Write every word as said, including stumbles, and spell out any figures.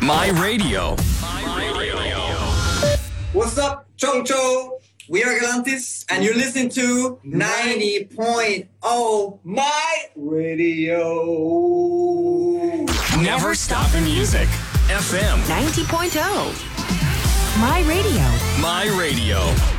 My Radio. My Radio. What's up, Chongcho? We are Galantis, and you're listening to ninety point oh My Radio. Never stop the music. F M ninety point oh. My Radio. My Radio.